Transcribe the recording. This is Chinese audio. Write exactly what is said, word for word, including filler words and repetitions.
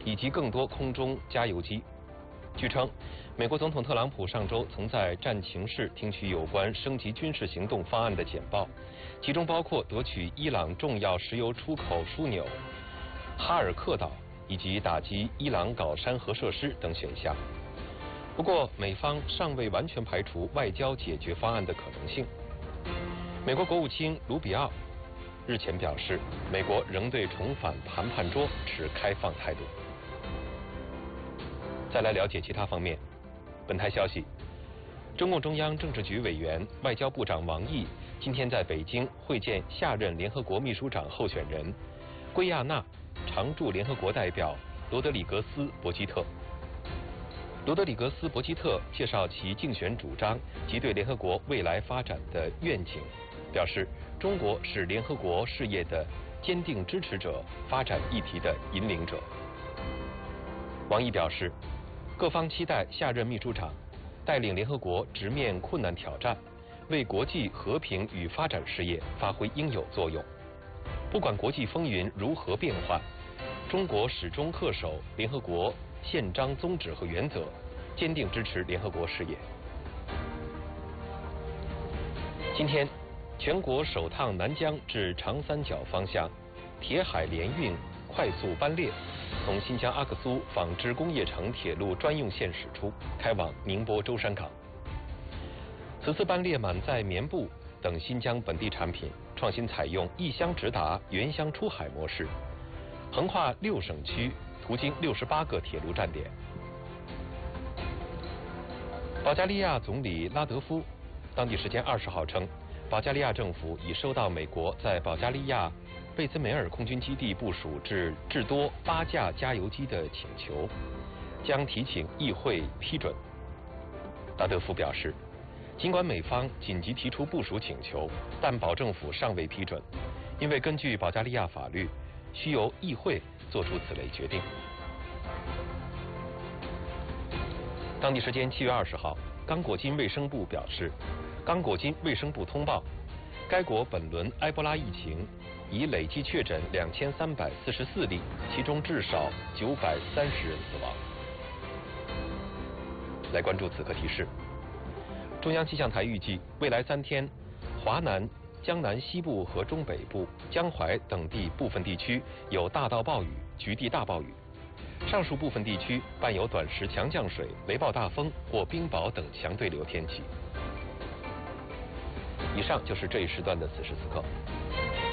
以及更多空中加油机。据称，美国总统特朗普上周曾在战情室听取有关升级军事行动方案的简报，其中包括夺取伊朗重要石油出口枢纽哈尔克岛以及打击伊朗镐山核设施等选项。不过，美方尚未完全排除外交解决方案的可能性。美国国务卿卢比奥日前表示，美国仍对重返谈判桌持开放态度。再来了解其他方面。本台消息，中共中央政治局委员、外交部长王毅今天在北京会见下任联合国秘书长候选人圭亚那常驻联合国代表罗德里格斯·博基特。罗德里格斯·博基特介绍其竞选主张及对联合国未来发展的愿景，表示中国是联合国事业的坚定支持者、发展议题的引领者。王毅表示，各方期待下任秘书长带领联合国直面困难挑战，为国际和平与发展事业发挥应有作用。不管国际风云如何变幻，中国始终恪守联合国宪章宗旨和原则，坚定支持联合国事业。今天，全国首趟南疆至长三角方向铁海联运快速班列从新疆阿克苏纺织工业城铁路专用线驶出，开往宁波舟山港。此次班列满载棉布等新疆本地产品，创新采用一箱直达、原箱出海模式，横跨六省区，途经六十八个铁路站点。保加利亚总理拉德夫当地时间二十号称，保加利亚政府已收到美国在保加利亚贝兹梅尔空军基地部署至至多八架加油机的请求，将提请议会批准。拉德夫表示，尽管美方紧急提出部署请求，但保政府尚未批准，因为根据保加利亚法律，需由议会做出此类决定。当地时间七月二十号，刚果金卫生部表示，刚果金卫生部通报，该国本轮埃博拉疫情已累计确诊两千三百四十四例，其中至少九百三十人死亡。来关注此刻提示。中央气象台预计，未来三天，华南、江南西部和中北部、江淮等地部分地区有大到暴雨、局地大暴雨，上述部分地区伴有短时强降水、雷暴大风或冰雹等强对流天气。以上就是这一时段的此时此刻。